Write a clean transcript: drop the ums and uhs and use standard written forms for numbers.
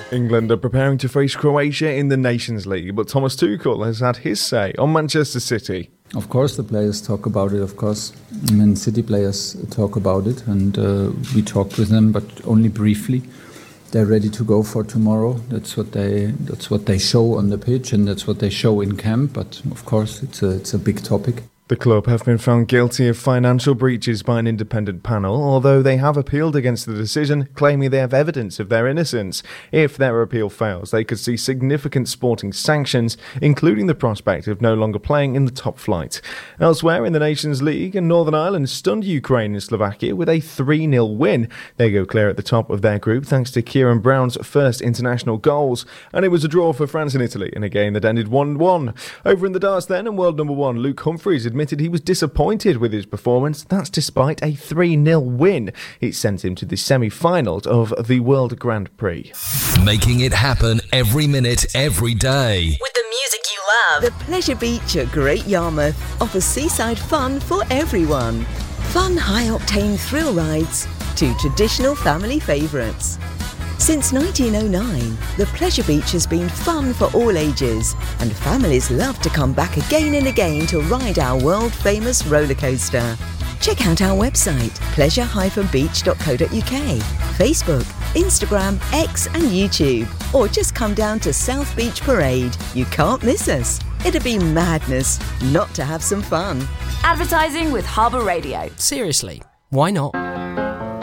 England are preparing to face Croatia in the Nations League, but Thomas Tuchel has had his say on Manchester City. Of course, the players talk about it, of course. Man City players talk about it, and we talked with them, but only briefly. They're ready to go for tomorrow. That's what they show on the pitch, and that's what they show in camp. But of course, it's a big topic. The club have been found guilty of financial breaches by an independent panel, although they have appealed against the decision, claiming they have evidence of their innocence. If their appeal fails, they could see significant sporting sanctions, including the prospect of no longer playing in the top flight. Elsewhere in the Nations League, Northern Ireland stunned Ukraine and Slovakia with a 3-0 win. They go clear at the top of their group thanks to Kieran Brown's first international goals. And it was a draw for France and Italy in a game that ended 1-1. Over in the darts then, and world number one, Luke Humphries admitted he was disappointed with his performance. That's despite a 3-0 win. It sent him to the semi-finals of the World Grand Prix. Making it happen every minute, every day. With the music you love. The Pleasure Beach at Great Yarmouth offers seaside fun for everyone. Fun high-octane thrill rides to traditional family favourites. Since 1909, the Pleasure Beach has been fun for all ages, and families love to come back again and again to ride our world-famous roller coaster. Check out our website, pleasure-beach.co.uk, Facebook, Instagram, X and YouTube, or just come down to South Beach Parade. You can't miss us. It'd be madness not to have some fun. Advertising with Harbour Radio. Seriously, why not?